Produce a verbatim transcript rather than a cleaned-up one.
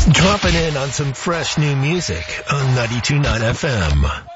Dropping in on some fresh new music on ninety-two point nine F M.